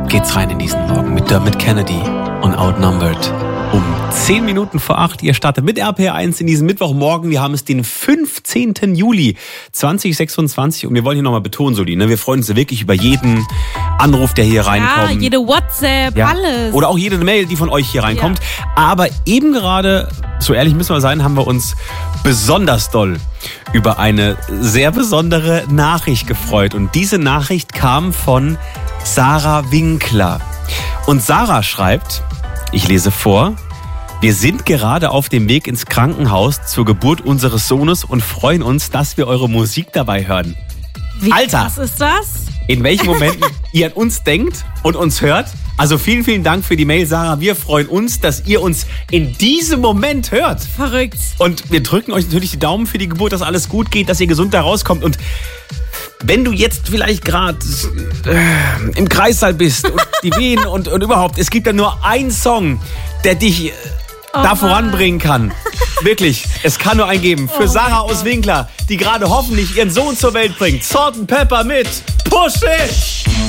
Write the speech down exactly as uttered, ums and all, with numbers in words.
geht's rein in diesen Morgen mit Dermot Kennedy und Outnumbered. Um zehn Minuten vor acht, ihr startet mit R P R eins in diesem Mittwochmorgen. Wir haben es den fünfzehnten Juli zweitausendsechsundzwanzig und wir wollen hier nochmal betonen, Soli, ne? Wir freuen uns wirklich über jeden Anruf, der hier reinkommt. Ja, jede WhatsApp, ja. alles. Oder auch jede Mail, die von euch hier reinkommt. Ja. Aber eben gerade, so ehrlich müssen wir sein, haben wir uns besonders doll über eine sehr besondere Nachricht gefreut. Und diese Nachricht kam von Sarah Winkler. Und Sarah schreibt, ich lese vor: Wir sind gerade auf dem Weg ins Krankenhaus zur Geburt unseres Sohnes und freuen uns, dass wir eure Musik dabei hören. Wie Alter, krass ist das? In welchen Momenten ihr an uns denkt und uns hört. Also vielen, vielen Dank für die Mail, Sarah. Wir freuen uns, dass ihr uns in diesem Moment hört. Verrückt. Und wir drücken euch natürlich die Daumen für die Geburt, dass alles gut geht, dass ihr gesund da rauskommt. Und wenn du jetzt vielleicht gerade äh, im Kreissaal bist und die Wehen und, und überhaupt, es gibt ja nur einen Song, der dich äh, oh da voranbringen kann. Wirklich, es kann nur einen geben. Für oh Sarah aus Winkler, die gerade hoffentlich ihren Sohn zur Welt bringt. Salt and Pepper mit Push It!